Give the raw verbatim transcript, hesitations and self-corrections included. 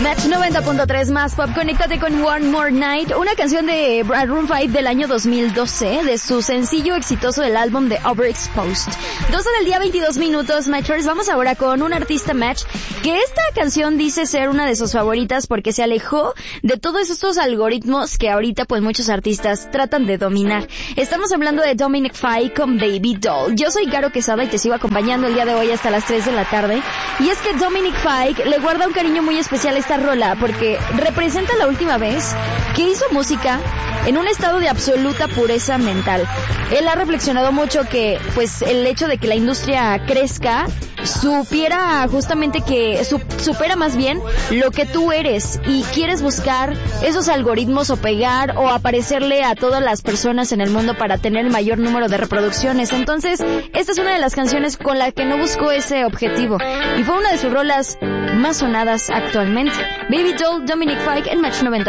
Match noventa punto tres más pop, conéctate con One More Night, una canción de Maroon cinco del año dos mil doce, de su sencillo exitoso del álbum de Overexposed. doce del día, veintidós minutos, Matchers. Vamos ahora con un artista Match, que esta canción dice ser una de sus favoritas porque se alejó de todos estos algoritmos que ahorita pues muchos artistas tratan de dominar. Estamos hablando de Dominic Fike con Baby Doll. Yo soy Caro Quesada y te sigo acompañando el día de hoy hasta las tres de la tarde. Y es que Dominic Fike le guarda un cariño muy especial a esta rola porque representa la última vez que hizo música en un estado de absoluta pureza mental. Él ha reflexionado mucho que pues el hecho de que la industria crezca supiera justamente que su, supera más bien lo que tú eres y quieres buscar esos algoritmos o pegar o aparecerle a todas las personas en el mundo para tener el mayor número de reproducciones. Entonces esta es una de las canciones con la que no buscó ese objetivo y fue una de sus rolas más sonadas actualmente. Baby Doll, Dominic Fike en Match noventa.